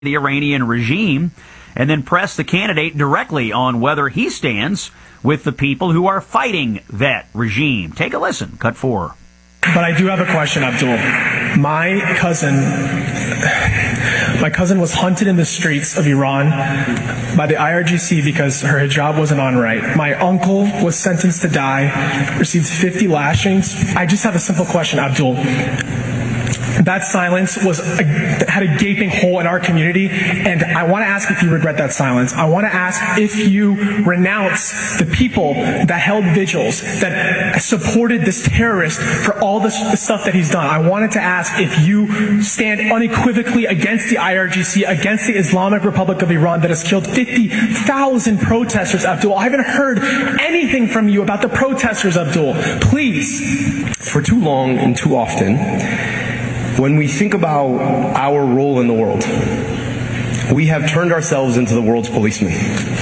the Iranian regime, and then press the candidate directly on whether he stands with the people who are fighting that regime. Take a listen. Cut 4. But I do have a question, Abdul. My cousin was hunted in the streets of Iran by the IRGC because her hijab wasn't on right. My uncle was sentenced to die, received 50 lashings. I just have a simple question, Abdul. That silence had a gaping hole in our community, and I want to ask if you regret that silence. I want to ask if you renounce the people that held vigils, that supported this terrorist for all the stuff that he's done. I wanted to ask if you stand unequivocally against the IRGC, against the Islamic Republic of Iran that has killed 50,000 protesters, Abdul. I haven't heard anything from you about the protesters, Abdul. Please. For too long and too often, when we think about our role in the world, we have turned ourselves into the world's policemen.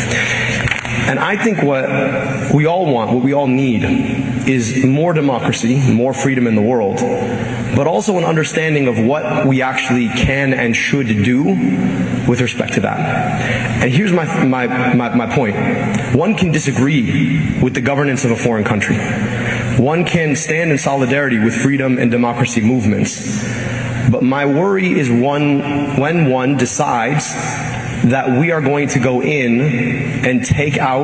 And I think what we all want, what we all need, is more democracy, more freedom in the world, but also an understanding of what we actually can and should do with respect to that. And here's my point. One can disagree with the governance of a foreign country. One can stand in solidarity with freedom and democracy movements. But my worry is when one decides that we are going to go in and take out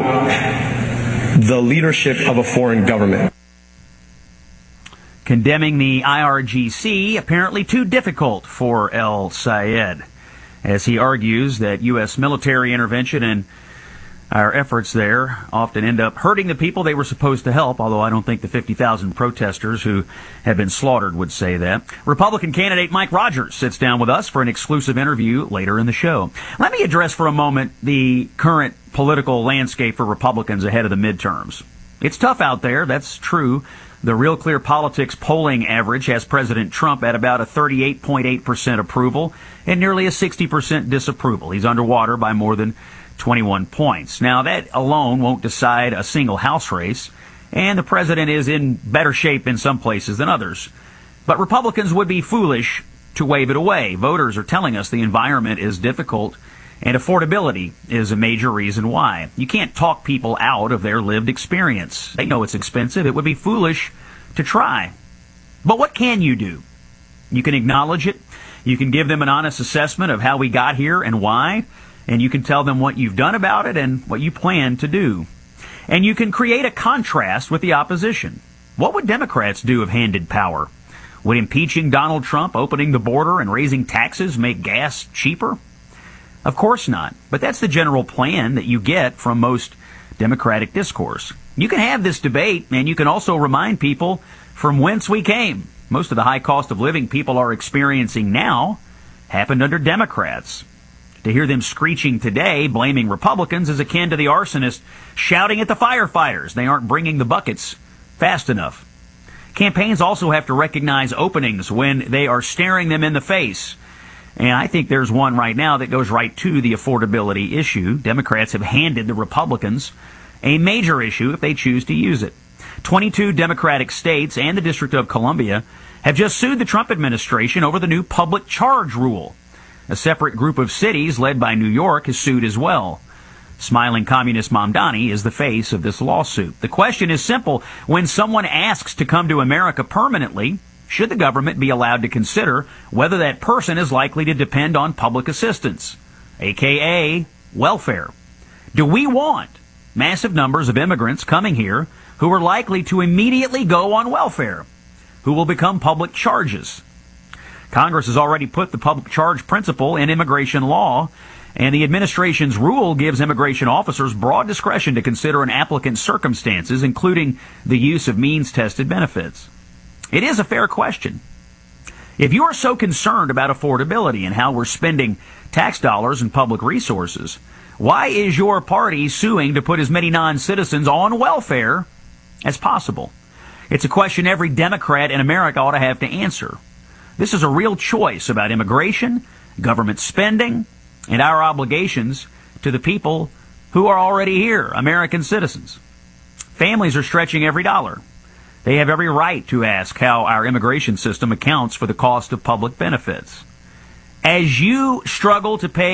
the leadership of a foreign government. Condemning the IRGC, apparently too difficult for El Sayed, as he argues that U.S. military intervention and our efforts there often end up hurting the people they were supposed to help, although I don't think the 50,000 protesters who have been slaughtered would say that. Republican candidate Mike Rogers sits down with us for an exclusive interview later in the show. Let me address for a moment the current political landscape for Republicans ahead of the midterms. It's tough out there, that's true. The Real Clear Politics polling average has President Trump at about a 38.8% approval and nearly a 60% disapproval. He's underwater by more than 21 points. Now, that alone won't decide a single House race, and the president is in better shape in some places than others. But Republicans would be foolish to wave it away. Voters are telling us the environment is difficult, and affordability is a major reason why. You can't talk people out of their lived experience. They know it's expensive. It would be foolish to try. But what can you do? You can acknowledge it. You can give them an honest assessment of how we got here and why. And you can tell them what you've done about it and what you plan to do. And you can create a contrast with the opposition. What would Democrats do if handed power? Would impeaching Donald Trump, opening the border, and raising taxes make gas cheaper? Of course not. But that's the general plan that you get from most Democratic discourse. You can have this debate, and you can also remind people from whence we came. Most of the high cost of living people are experiencing now happened under Democrats. To hear them screeching today, blaming Republicans, is akin to the arsonist shouting at the firefighters they aren't bringing the buckets fast enough. Campaigns also have to recognize openings when they are staring them in the face. And I think there's one right now that goes right to the affordability issue. Democrats have handed the Republicans a major issue if they choose to use it. 22 Democratic states and the District of Columbia have just sued the Trump administration over the new public charge rule. A separate group of cities, led by New York, has sued as well. Smiling Communist Mamdani is the face of this lawsuit. The question is simple. When someone asks to come to America permanently, should the government be allowed to consider whether that person is likely to depend on public assistance, a.k.a. welfare? Do we want massive numbers of immigrants coming here who are likely to immediately go on welfare, who will become public charges? Congress has already put the public charge principle in immigration law, and the administration's rule gives immigration officers broad discretion to consider an applicant's circumstances, including the use of means-tested benefits. It is a fair question. If you are so concerned about affordability and how we're spending tax dollars and public resources, why is your party suing to put as many non-citizens on welfare as possible? It's a question every Democrat in America ought to have to answer. This is a real choice about immigration, government spending, and our obligations to the people who are already here, American citizens. Families are stretching every dollar. They have every right to ask how our immigration system accounts for the cost of public benefits. As you struggle to pay